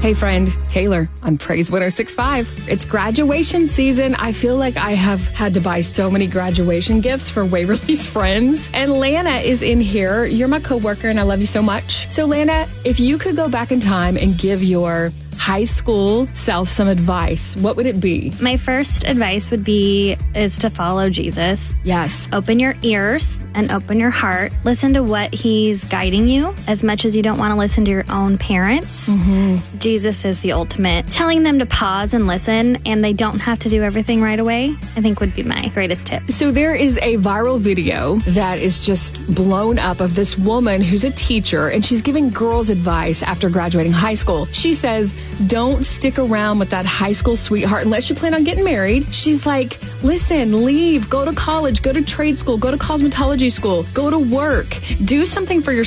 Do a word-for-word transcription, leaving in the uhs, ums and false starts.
Hey friend, Taylor on Praise one oh six point five. It's graduation season. I feel like I have had to buy so many graduation gifts for Waverly's friends. And Lana is in here. You're my coworker and I love you so much. So Lana, if you could go back in time and give your high school self some advice, what would it be? My first advice would be is to follow Jesus. Yes. Open your ears and open your heart. Listen to what he's guiding you as much as you don't want to listen to your own parents. Mm-hmm. Jesus is the ultimate. Telling them to pause and listen and they don't have to do everything right away, I think would be my greatest tip. So there is a viral video that is just blown up of this woman who's a teacher and she's giving girls advice after graduating high school. She says, don't stick around with that high school sweetheart unless you plan on getting married. She's like, listen, leave, go to college, go to trade school, go to cosmetology school, go to work, do something for yourself.